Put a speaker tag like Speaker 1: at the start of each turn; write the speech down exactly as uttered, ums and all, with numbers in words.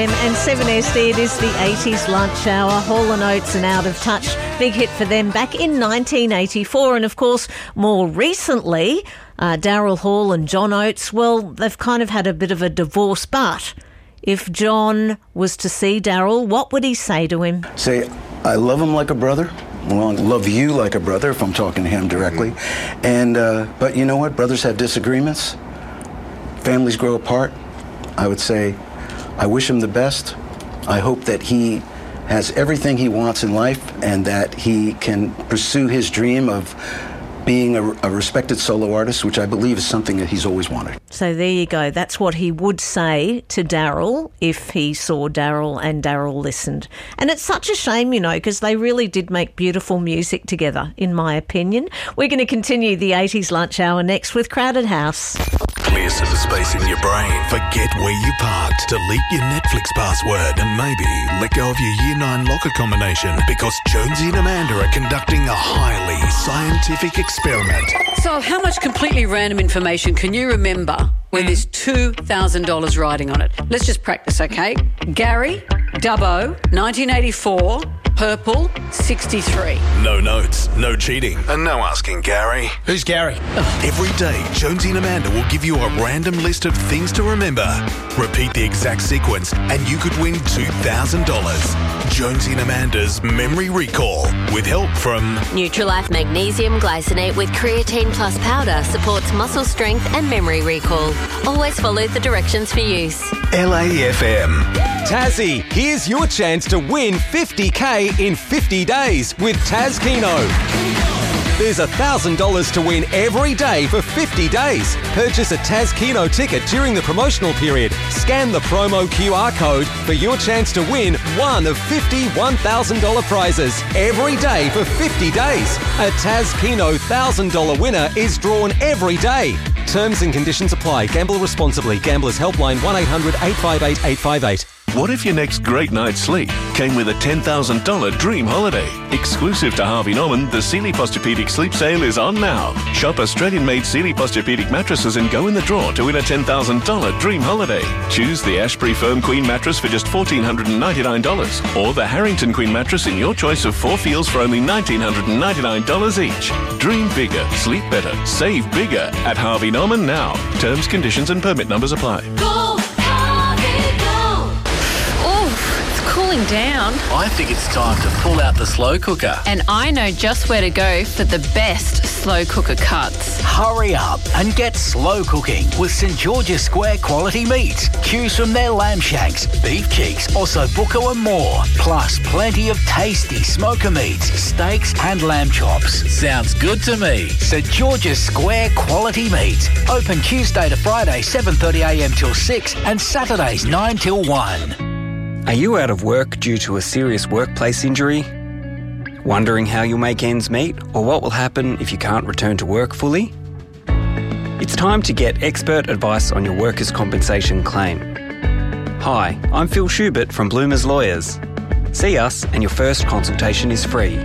Speaker 1: And seven S D, it is the eighties lunch hour. Hall and Oates and Out of Touch. Big hit for them back in nineteen eighty-four. And of course, more recently, uh, Daryl Hall and John Oates, well, they've kind of had a bit of a divorce. But if John was to see Daryl, what would he say to him?
Speaker 2: Say, I love him like a brother. Well, I love you like a brother if I'm talking to him directly. And uh, but you know what? Brothers have disagreements. Families grow apart. I would say, I wish him the best. I hope that he has everything he wants in life and that he can pursue his dream of being a, a respected solo artist, which I believe is something that he's always wanted.
Speaker 1: So there you go. That's what he would say to Daryl if he saw Daryl and Daryl listened. And it's such a shame, you know, because they really did make beautiful music together, in my opinion. We're going to continue the eighties lunch hour next with Crowded House.
Speaker 3: Clear some space in your brain. Forget where you parked. Delete your Netflix password and maybe let go of your Year nine locker combination because Jonesy and Amanda are conducting a highly scientific experiment.
Speaker 4: So how much completely random information can you remember when there's two thousand dollars riding on it? Let's just practice, okay? Gary, Dubbo, nineteen eighty-four, purple, sixty-three.
Speaker 3: No notes, no cheating, and no asking Gary.
Speaker 5: Who's Gary?
Speaker 3: Every day, Jonesy and Amanda will give you a random list of things to remember. Repeat the exact sequence and you could win two thousand dollars. Jonesy and Amanda's Memory Recall with help from
Speaker 6: Nutrilife Magnesium Glycinate with Creatine Plus Powder supports muscle strength and memory recall. Always follow the directions for use.
Speaker 3: L A F M.
Speaker 5: Tassie, here's your chance to win fifty K in fifty days with Taz Keno. There's one thousand dollars to win every day for fifty days. Purchase a Taz Keno ticket during the promotional period. Scan the promo Q R code for your chance to win one of fifty one thousand dollars prizes every day for fifty days. A Taz Keno one thousand dollars winner is drawn every day. Terms and conditions apply. Gamble responsibly. Gamblers Helpline one eight hundred eight five eight eight five eight.
Speaker 7: What if your next great night's sleep came with a ten thousand dollars dream holiday? Exclusive to Harvey Norman, the Sealy Posturepedic Sleep Sale is on now. Shop Australian-made Sealy Posturepedic mattresses and go in the draw to win a ten thousand dollars dream holiday. Choose the Ashbury Firm Queen mattress for just one thousand four hundred ninety-nine dollars or the Harrington Queen mattress in your choice of four feels for only one thousand nine hundred ninety-nine dollars each. Dream bigger, sleep better, save bigger at Harvey Norman now. Terms, conditions and permit numbers apply.
Speaker 8: Go, Harvey, go!
Speaker 9: Cooling down.
Speaker 10: I think it's time to pull out the slow cooker.
Speaker 9: And I know just where to go for the best slow cooker cuts.
Speaker 10: Hurry up and get slow cooking with St George's Square quality meats. Choose from their lamb shanks, beef cheeks, ossobuco and more. Plus plenty of tasty smoker meats, steaks and lamb chops. Sounds good to me. St George's Square quality meat. Open Tuesday to Friday seven thirty a m till six and Saturdays nine till one.
Speaker 11: Are you out of work due to a serious workplace injury? Wondering how you'll make ends meet or what will happen if you can't return to work fully? It's time to get expert advice on your workers' compensation claim. Hi, I'm Phil Schubert from Bloomers Lawyers. See us and your first consultation is free.